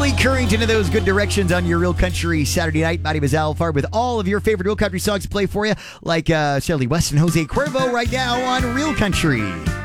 Billy Currington of those good directions on your Real Country Saturday night. My name is Al Farb with all of your favorite Real Country songs to play for you, like Shirley West and Jose Cuervo right now on Real Country.